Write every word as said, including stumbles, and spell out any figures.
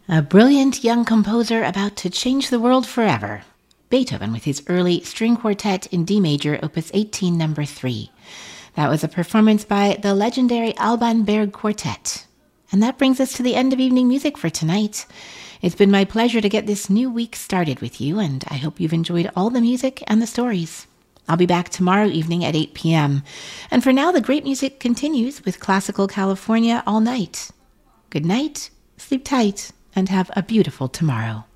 A brilliant young composer about to change the world forever. Beethoven with his early string quartet in D major, opus eighteen, number three. That was a performance by the legendary Alban Berg Quartet. And that brings us to the end of evening music for tonight. It's been my pleasure to get this new week started with you, and I hope you've enjoyed all the music and the stories. I'll be back tomorrow evening at eight p.m. And for now, the great music continues with Classical California all night. Good night, sleep tight, and have a beautiful tomorrow.